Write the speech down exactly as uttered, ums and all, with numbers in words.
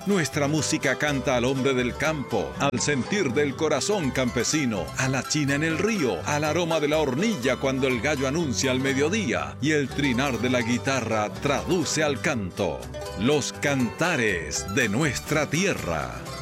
Nuestra música canta al hombre del campo, al sentir del corazón campesino, a la china en el río, al aroma de la hornilla cuando el gallo anuncia al mediodía y el trinar de la guitarra traduce al canto. Los cantares de nuestra tierra.